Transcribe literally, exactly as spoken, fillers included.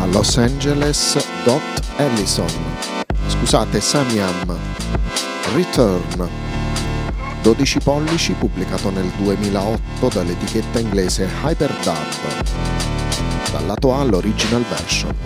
da Los Angeles Dot Ellison. Scusate, Samiam Return, dodici pollici, pubblicato nel duemilaotto dall'etichetta inglese Hyperdub. Dal lato A l'original version.